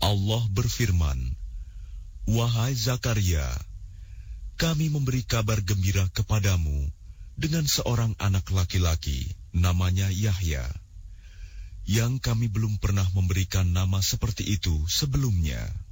Allah berfirman, "Wahai Zakaria, kami memberi kabar gembira kepadamu dengan seorang anak laki-laki, namanya Yahya, yang kami belum pernah memberikan nama seperti itu sebelumnya.